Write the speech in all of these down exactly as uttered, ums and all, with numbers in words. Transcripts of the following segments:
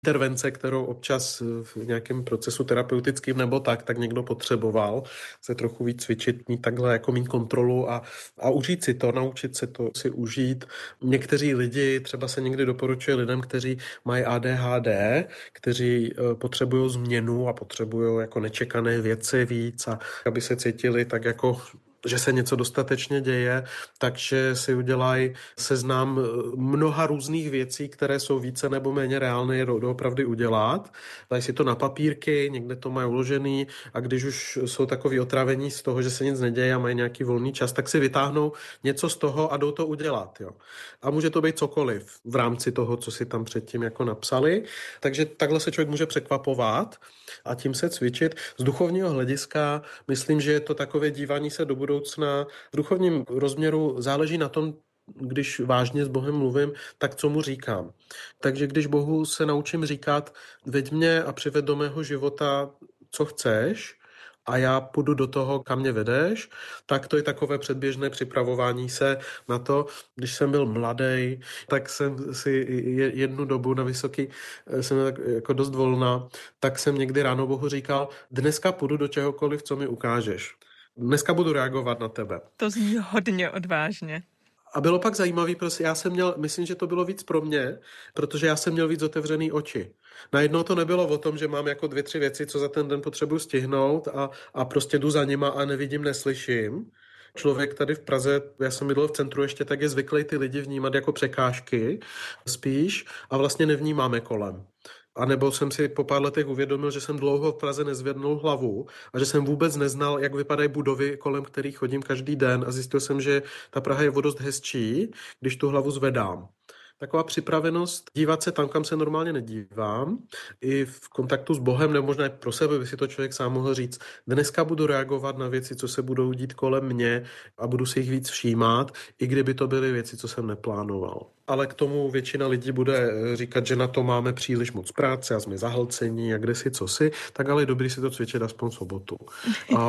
intervence, kterou občas v nějakém procesu terapeutickým nebo tak, tak někdo potřeboval se trochu víc cvičit, mít takhle jako mít kontrolu a, a užít si to, naučit se to si užít. Někteří lidi, třeba se někdy doporučuje lidem, kteří mají A D H D, kteří potřebují změnu a potřebují jako nečekané věci víc a aby se cítili tak jako že se něco dostatečně děje, takže si udělají seznam mnoha různých věcí, které jsou více nebo méně reálné doopravdy udělat. Dají si to na papírky, někde to mají uložený a když už jsou takový otravení z toho, že se nic neděje a mají nějaký volný čas, tak si vytáhnou něco z toho a jdou to udělat. Jo. A může to být cokoliv v rámci toho, co si tam předtím jako napsali. Takže takhle se člověk může překvapovat a tím se cvičit. Z duchovního hlediska myslím, že je to takové dívání se do budoucna. V duchovním rozměru záleží na tom, když vážně s Bohem mluvím, tak co mu říkám. Takže když Bohu se naučím říkat, veď mě a přived do mého života, co chceš, a já půjdu do toho, kam mě vedeš, tak to je takové předběžné připravování se na to. Když jsem byl mladý, tak jsem si jednu dobu na vysoký, jsem tak jako dost volná, tak jsem někdy ráno Bohu říkal, dneska půjdu do čehokoliv, co mi ukážeš. Dneska budu reagovat na tebe. To zní hodně odvážně. A bylo pak zajímavý, protože já jsem měl, myslím, že to bylo víc pro mě, protože já jsem měl víc otevřený oči. Najednou to nebylo o tom, že mám jako dvě, tři věci, co za ten den potřebuji stihnout a, a prostě jdu za nima a nevidím, neslyším. Člověk tady v Praze, já jsem bydlel v centru ještě, tak je zvyklý ty lidi vnímat jako překážky spíš a vlastně nevnímáme kolem. A nebo jsem si po pár letech uvědomil, že jsem dlouho v Praze nezvednul hlavu a že jsem vůbec neznal, jak vypadají budovy, kolem kterých chodím každý den a zjistil jsem, že ta Praha je o dost hezčí, když tu hlavu zvedám. Taková připravenost dívat se tam, kam se normálně nedívám, i v kontaktu s Bohem, nebo možná i pro sebe by si to člověk sám mohl říct. Dneska budu reagovat na věci, co se budou dít kolem mě a budu si jich víc všímat, i kdyby to byly věci, co jsem neplánoval. Ale k tomu většina lidí bude říkat, že na to máme příliš moc práce a jsme zahlcení a kde si, co si, tak ale je dobrý si to cvičit aspoň sobotu. A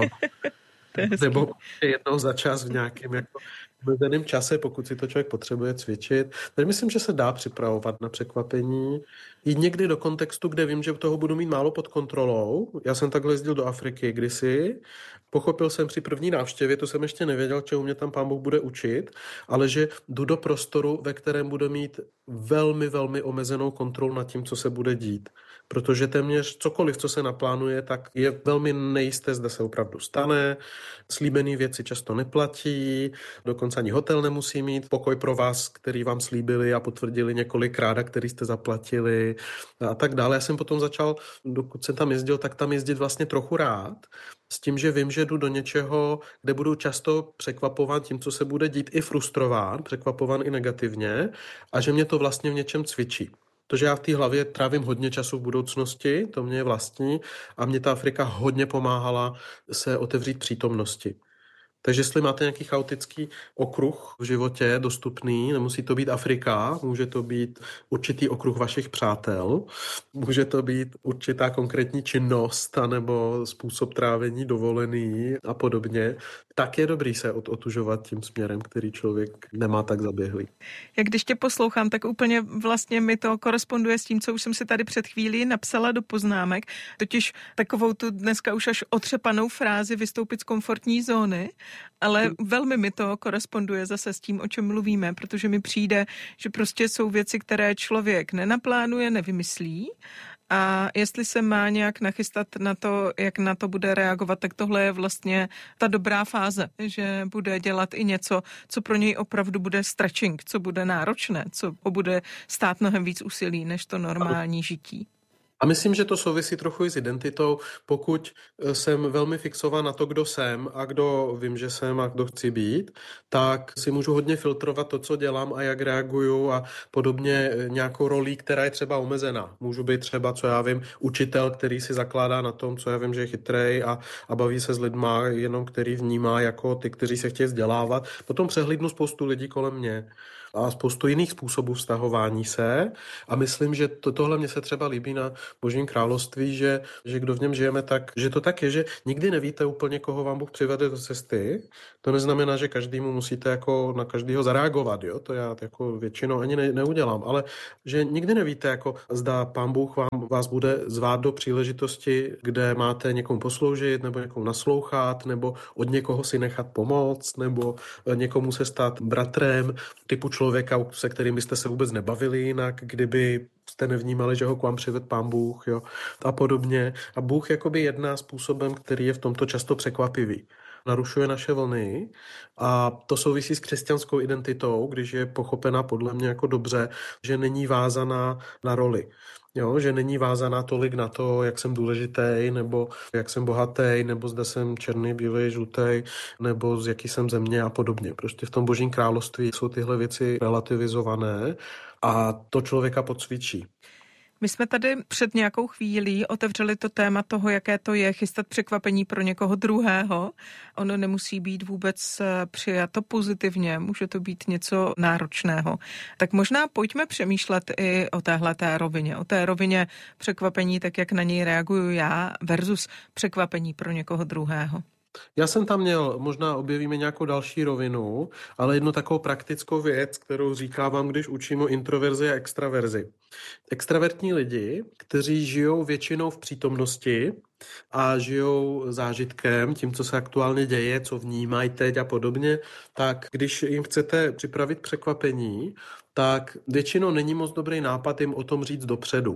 nebo jednou za čas v nějakém jako omezeném čase, pokud si to člověk potřebuje cvičit. Takže myslím, že se dá připravovat na překvapení. Jít někdy do kontextu, kde vím, že toho budu mít málo pod kontrolou. Já jsem takhle jezdil do Afriky kdysi. Pochopil jsem při první návštěvě, to jsem ještě nevěděl, čemu mě tam Pán Bůh bude učit, ale že jdu do prostoru, ve kterém budu mít velmi, velmi omezenou kontrolu nad tím, co se bude dít. Protože téměř cokoliv, co se naplánuje, tak je velmi nejisté, zda se opravdu stane. Slíbené věci často neplatí, dokonce ani hotel nemusí mít pokoj pro vás, který vám slíbili a potvrdili několikrát, a který jste zaplatili a tak dále. Já jsem potom začal, dokud jsem tam jezdil, tak tam jezdit vlastně trochu rád, s tím, že vím, že jdu do něčeho, kde budu často překvapován tím, co se bude dít, i frustrován, překvapován i negativně a že mě to vlastně v něčem cvičí. Protože já v té hlavě trávím hodně času v budoucnosti, to mě je vlastní a mě ta Afrika hodně pomáhala se otevřít přítomnosti. Takže jestli máte nějaký chaotický okruh v životě dostupný, nemusí to být Afrika, může to být určitý okruh vašich přátel, může to být určitá konkrétní činnost anebo způsob trávení dovolený a podobně, tak je dobrý se otužovat tím směrem, který člověk nemá tak zaběhlý. Jak když tě poslouchám, tak úplně vlastně mi to koresponduje s tím, co už jsem si tady před chvílí napsala do poznámek, totiž takovou tu dneska už až otřepanou frázi vystoupit z komfortní zóny, ale velmi mi to koresponduje zase s tím, o čem mluvíme, protože mi přijde, že prostě jsou věci, které člověk nenaplánuje, nevymyslí a jestli se má nějak nachystat na to, jak na to bude reagovat, tak tohle je vlastně ta dobrá fáze, že bude dělat i něco, co pro něj opravdu bude stretching, co bude náročné, co bude stát mnohem víc úsilí, než to normální žití. A myslím, že to souvisí trochu i s identitou. Pokud jsem velmi fixován na to, kdo jsem a kdo vím, že jsem a kdo chci být, tak si můžu hodně filtrovat to, co dělám a jak reaguju a podobně nějakou rolí, která je třeba omezená. Můžu být třeba, co já vím, učitel, který si zakládá na tom, co já vím, že je chytrej a, a baví se s lidma, jenom který vnímá jako ty, kteří se chtějí vzdělávat. Potom přehlídnu spoustu lidí kolem mě. a spoustu jiných způsobů vztahování se. A myslím, že to, tohle mě se třeba líbí na Božím království, že, že kdo v něm žijeme, tak, že to tak je, že nikdy nevíte úplně, koho vám Bůh přivede do cesty. To neznamená, že každému musíte jako na každého zareagovat, jo? To já jako většinou ani ne, neudělám, ale že nikdy nevíte, jako zda Pán Bůh vám, vás bude zvát do příležitosti, kde máte někomu posloužit, nebo někomu naslouchat, nebo od někoho si nechat pomoct, nebo někomu se stát bratrem, typu člověka, se kterým byste se vůbec nebavili jinak, kdyby jste nevnímali, že ho k vám přived Pán Bůh, jo, a podobně. A Bůh jakoby jedná způsobem, který je v tomto často překvapivý. Narušuje naše vlny a to souvisí s křesťanskou identitou, když je pochopená podle mě jako dobře, že není vázaná na roli. Jo, že není vázaná tolik na to, jak jsem důležitý, nebo jak jsem bohatý, nebo zda jsem černý, bílý, žlutý, nebo z jaký jsem země a podobně. Prostě v tom Božím království jsou tyhle věci relativizované a to člověka podcvičí. My jsme tady před nějakou chvílí otevřeli to téma toho, jaké to je chystat překvapení pro někoho druhého. Ono nemusí být vůbec přijato pozitivně, může to být něco náročného. Tak možná pojďme přemýšlet i o téhleté rovině, o té rovině překvapení, tak jak na něj reaguju já, versus překvapení pro někoho druhého. Já jsem tam měl, možná objevíme nějakou další rovinu, ale jednu takovou praktickou věc, kterou říkávám, když učím o introverzi a extraverzi. Extravertní lidi, kteří žijou většinou v přítomnosti a žijou zážitkem, tím, co se aktuálně děje, co vnímají teď a podobně, tak když jim chcete připravit překvapení, tak většinou není moc dobrý nápad jim o tom říct dopředu.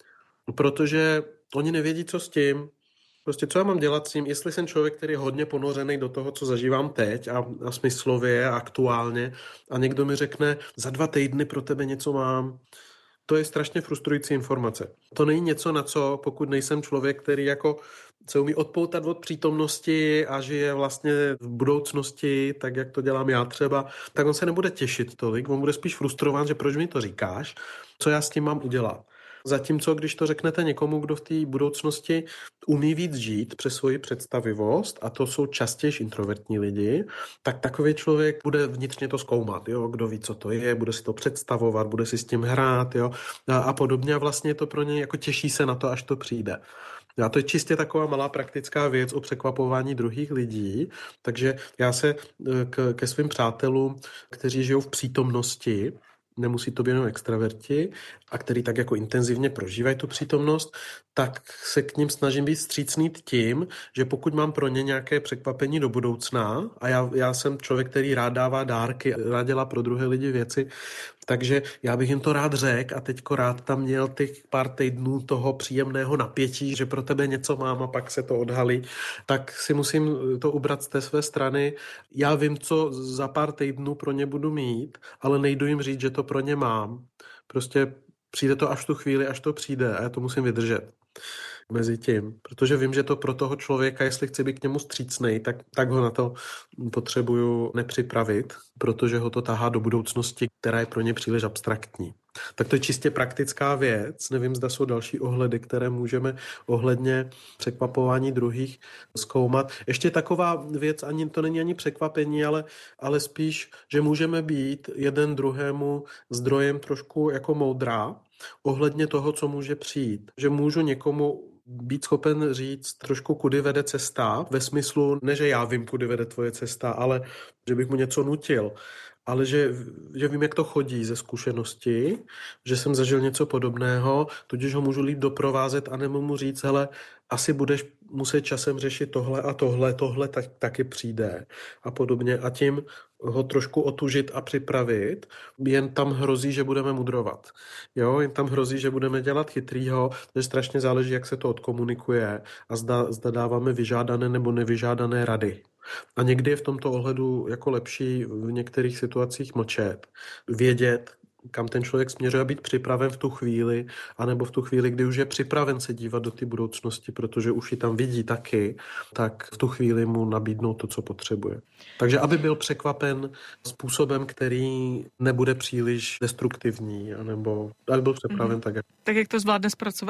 Protože oni nevědí, co s tím. Prostě co já mám dělat s tím, jestli jsem člověk, který je hodně ponořený do toho, co zažívám teď a, a smyslově a aktuálně a někdo mi řekne, za dva týdny pro tebe něco mám. To je strašně frustrující informace. To není něco, na co, pokud nejsem člověk, který jako se umí odpoutat od přítomnosti a žije vlastně v budoucnosti, tak jak to dělám já třeba, tak on se nebude těšit tolik, on bude spíš frustrován, že proč mi to říkáš, co já s tím mám udělat. Zatímco, když to řeknete někomu, kdo v té budoucnosti umí víc žít přes svoji představivost, a to jsou častěji introvertní lidi, tak takový člověk bude vnitřně to zkoumat, jo? Kdo ví, co to je, bude si to představovat, bude si s tím hrát, jo? A, a podobně. A vlastně je to pro něj jako těší se na to, až to přijde. A to je čistě taková malá praktická věc o překvapování druhých lidí, takže já se k, ke svým přátelům, kteří žijou v přítomnosti, nemusí to být jenom extraverti, a který tak jako intenzivně prožívají tu přítomnost, tak se k ním snažím být vstřícný tím, že pokud mám pro ně nějaké překvapení do budoucna, a já, já jsem člověk, který rád dává dárky, rád dělá pro druhé lidi věci, takže já bych jim to rád řekl a teďko rád tam měl těch pár týdnů toho příjemného napětí, že pro tebe něco mám a pak se to odhalí, tak si musím to ubrat z té své strany. Já vím, co za pár týdnů pro ně budu mít, ale nejdu jim říct, že to pro ně mám. Prostě přijde to až v tu chvíli, až to přijde a já to musím vydržet mezi tím, protože vím, že to pro toho člověka, jestli chci být k němu vstřícnej, tak, tak ho na to potřebuju nepřipravit, protože ho to tahá do budoucnosti, která je pro ně příliš abstraktní. Tak to je čistě praktická věc. Nevím, zda jsou další ohledy, které můžeme ohledně překvapování druhých zkoumat. Ještě taková věc, ani to není ani překvapení, ale, ale spíš, že můžeme být jeden druhému zdrojem trošku jako moudra ohledně toho, co může přijít. Že můžu někomu být schopen říct trošku, kudy vede cesta, ve smyslu, ne, že já vím, kudy vede tvoje cesta, ale že bych mu něco nutil. Ale že, že vím, jak to chodí ze zkušenosti, že jsem zažil něco podobného, tudíž ho můžu líp doprovázet a nebo mu říct, hele, asi budeš muset časem řešit tohle a tohle, tohle tak, taky přijde a podobně. A tím ho trošku otužit a připravit, jen tam hrozí, že budeme mudrovat. Jo, jen tam hrozí, že budeme dělat chytrýho, takže strašně záleží, jak se to odkomunikuje a zda, zda dáváme vyžádané nebo nevyžádané rady. A někdy je v tomto ohledu jako lepší v některých situacích mlčet, vědět, kam ten člověk směřuje a být připraven v tu chvíli, anebo v tu chvíli, kdy už je připraven se dívat do té budoucnosti, protože už ji tam vidí taky, tak v tu chvíli mu nabídnout to, co potřebuje. Takže aby byl překvapen způsobem, který nebude příliš destruktivní, anebo aby byl připraven mm-hmm. tak, jak... Tak jak to zvládne zpracovat?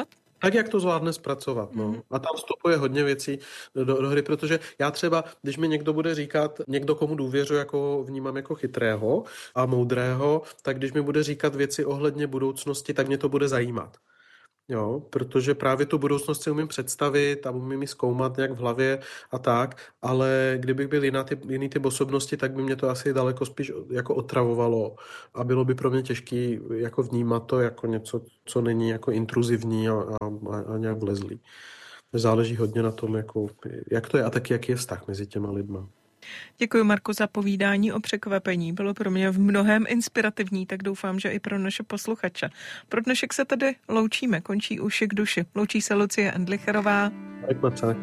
Tak, jak to zvládne zpracovat, no. A tam vstupuje hodně věcí do, do hry, protože já třeba, když mi někdo bude říkat, někdo komu důvěřuji, jako vnímám jako chytrého a moudrého, tak když mi bude říkat věci ohledně budoucnosti, tak mě to bude zajímat. Jo, protože právě tu budoucnost si umím představit a umím ji zkoumat nějak v hlavě a tak, ale kdybych byl jiná typ, jiný typ osobnosti, tak by mě to asi daleko spíš jako otravovalo a bylo by pro mě těžké jako vnímat to jako něco, co není jako intruzivní a, a, a nějak vlezlý. Záleží hodně na tom, jako, jak to je a taky jaký je vztah mezi těma lidma. Děkuji, Marko, za povídání o překvapení. Bylo pro mě v mnohém inspirativní, tak doufám, že i pro naše posluchače. Pro dnešek se tady loučíme, končí Uši k duši. Loučí se Lucie Endlicherová. Tak, tak.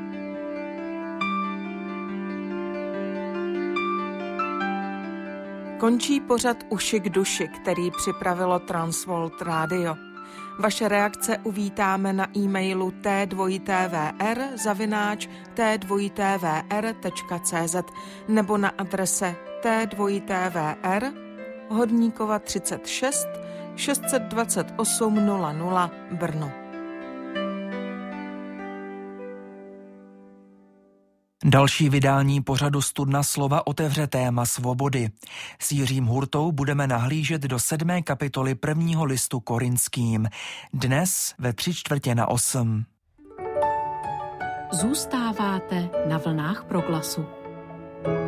Končí pořad Uši k duši, který připravilo Transworld Radio. Vaše reakce uvítáme na e-mailu t dva t v r zavináč t dva t v r tečka c z nebo na adrese t dva t v r Hodníkova třicet šest šest set dvacet osm nula nula Brno. Další vydání pořadu Studna slova otevře téma svobody. S Jiřím Hurtou budeme nahlížet do sedmé kapitoly prvního listu Korinským. Dnes ve tři čtvrtě na osm. Zůstáváte na vlnách Proglasu.